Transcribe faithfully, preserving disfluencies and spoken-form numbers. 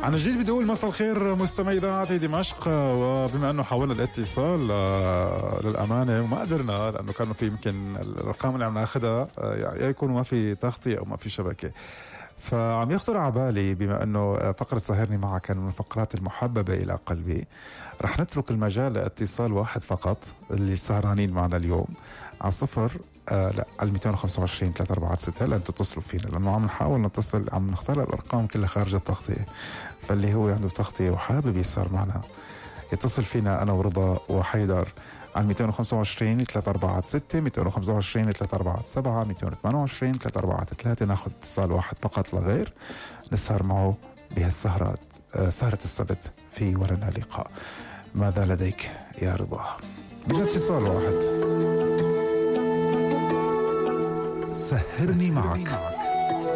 عن جديد بدي أقول مساء الخير مستمعي إذاعة دمشق. وبما أنه حاولنا الاتصال للأمانة وما قدرنا لأنه كانوا في يمكن الأرقام اللي عم ناخدها يا يكونوا ما في تغطية أو ما في شبكة، فعم يخطر على بالي بما أنه فقرة سهرني معك كان من الفقرات المحببة إلى قلبي، رح نترك المجال لاتصال واحد فقط اللي سهرانين معنا اليوم على صفر آه لا على مئتين وخمسة وعشرين ثلاثة أربعة ستة لأن تتصلوا فينا، لأنه عم نحاول نتصل، عم نختار الأرقام كلها خارج التغطية، فاللي هو عنده تغطية وحابب يصير معنا يتصل فينا أنا ورضا وحيدر على مئتين وخمسة وعشرين ثلاثة أربعة ستة مئتين وخمسة وعشرين ثلاثة أربعة سبعة مئتين وثمانية وعشرين ثلاثة أربعة ثلاثة. ناخذ اتصال واحد فقط لغير نسهر معه بهالسهرة آه سهرة السبت في ولنا لقاء. ماذا لديك يا رضا؟ بدنا اتصال واحد. سهرني معك.